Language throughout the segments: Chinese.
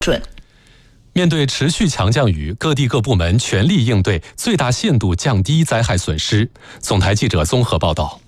准。 面对持续强降雨，各地各部门全力应对，最大限度降低灾害损失。总台记者综合报道。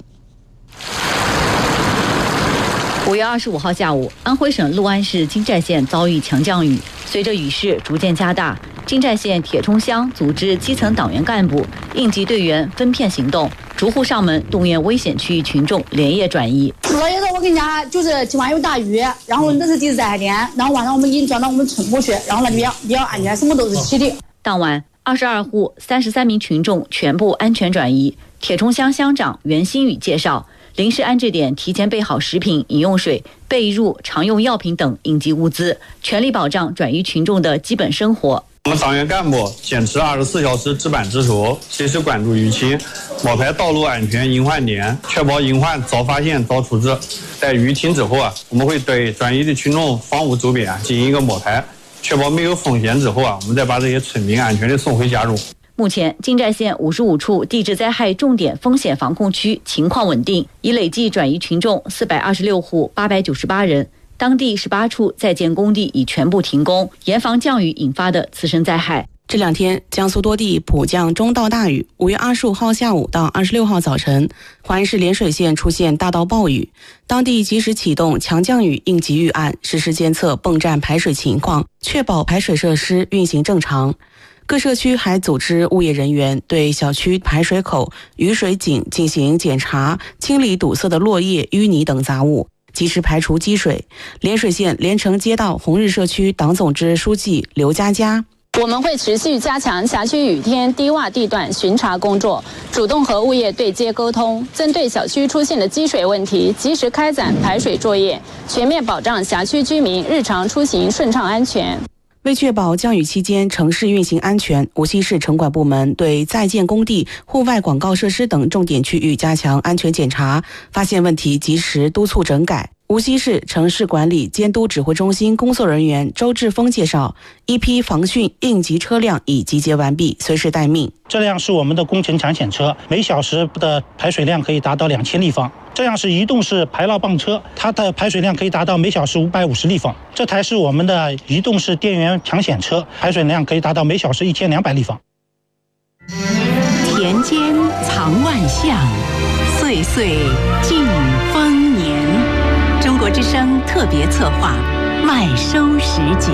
5月25号下午，安徽省六安市金寨县遭遇强降雨，随着雨势逐渐加大，金寨县铁冲乡组织基层党员干部、应急队员分片行动，逐户上门动员危险区域群众连夜转移。 昨天我跟你讲，就是今晚有大雨，然后那是第3天，然后晚上我们已经转到我们村部去，然后呢比较安全，什么都是齐的。 当晚，22户33名群众全部安全转移。铁冲乡乡长袁新宇介绍，临时安置点提前备好食品、饮用水、被褥、常用药品等应急物资，全力保障转移群众的基本生活。 我们党员干部坚持24小时值班值守，随时关注雨期，摸排道路安全隐患点，确保隐患早发现早处置。在雨停之后我们会对转移的群众房屋周边进行一个摸排，确保没有风险之后我们再把这些村民安全地送回家中。 目前，金寨县55处地质灾害重点风险防控区情况稳定，已累计转移群众426户898人。当地18处在建工地已全部停工，严防降雨引发的次生灾害。 这2天，江苏多地普降中到大雨。5月25号下午到26号早晨，淮安市涟水县出现大到暴雨，当地及时启动强降雨应急预案，实时监测泵站排水情况，确保排水设施运行正常。各社区还组织物业人员对小区排水口、雨水井进行检查，清理堵塞的落叶、淤泥等杂物，及时排除积水。涟水县连城街道红日社区党总支书记刘佳佳， 我们会持续加强辖区雨天低洼地段巡查工作，主动和物业对接沟通，针对小区出现的积水问题，及时开展排水作业，全面保障辖区居民日常出行顺畅安全。 为确保降雨期间城市运行安全，无锡市城管部门对在建工地、户外广告设施等重点区域加强安全检查，发现问题及时督促整改。无锡市城市管理监督指挥中心工作人员周志峰介绍，一批防汛应急车辆已集结完毕，随时待命。 这辆是我们的工程抢险车，每小时的排水量可以达到2000立方。这样是移动式排涝泵车，它的排水量可以达到每小时550立方。这台是我们的移动式电源抢险车，排水量可以达到每小时1200立方。 田间藏万象，岁岁尽丰年。中国之声特别策划麦收时节。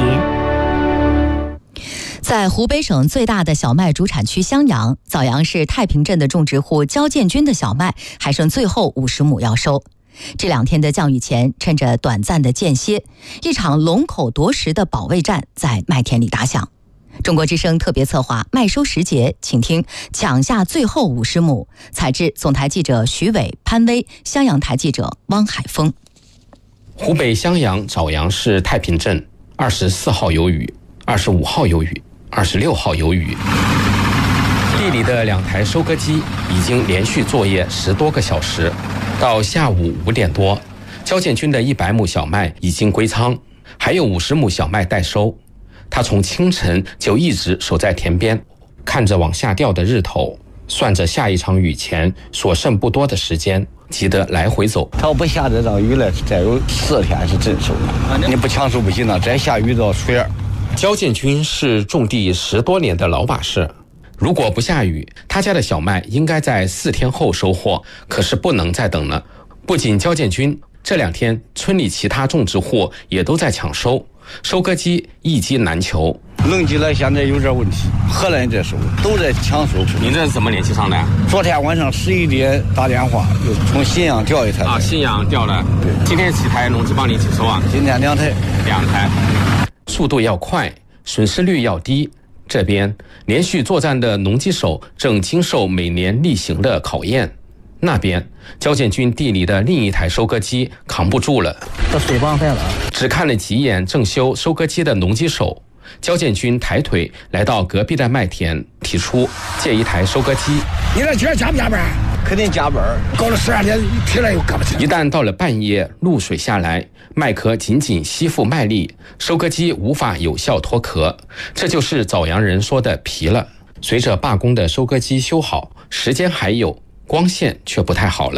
在湖北省最大的小麦主产区襄阳，枣阳市太平镇的种植户焦建军的小麦还剩最后50亩要收。这2天的降雨前，趁着短暂的间歇，一场龙口夺食的保卫战在麦田里打响。中国之声特别策划麦收时节，请听抢下最后50亩。采制总台记者徐伟、潘威，襄阳台记者汪海峰。 湖北襄阳枣阳市太平镇24号有雨，25号有雨，26号有雨。地里的2台收割机已经连续作业10多个小时，到下午5点多，焦建军的100亩小麦已经归仓，还有50亩小麦待收。他从清晨就一直守在田边，看着往下掉的日头，算着下一场雨前所剩不多的时间，急得来回走。 他要不下这场雨了，再有4天是真收了。你不抢收不行了，再下雨到水儿。 焦建军是种地10多年的老把式，如果不下雨，他家的小麦应该在4天后收获，可是不能再等了。不仅焦建军，这2天村里其他种植户也都在抢收，收割机一机难求。 冷季了，现在有点问题，荷兰这时候都在抢收。 您这是怎么联系上的？ 昨天晚上11点打电话，又从信阳调一台。 啊，信阳调了。对，今天几台农机帮你一起收啊？ 今天2台。 2台。速度要快，损失率要低。这边连续作战的农机手正经受每年例行的考验，那边焦建军地里的另一台收割机扛不住了， 这水帮坏了。 只看了几眼正修收割机的农机手，焦建军抬腿来到隔壁的麦田，提出借一台收割机。 你这今儿加不加班？ 肯定加班， 搞了12点，疲了又干不起来。 一旦到了半夜，露水下来，麦壳紧紧吸附麦粒，收割机无法有效脱壳，这就是枣阳人说的疲了。随着罢工的收割机修好，时间还有，光线却不太好了。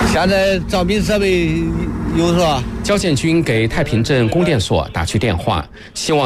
现在照明设备有是吧？ 交建军给太平镇供电所打去电话，希望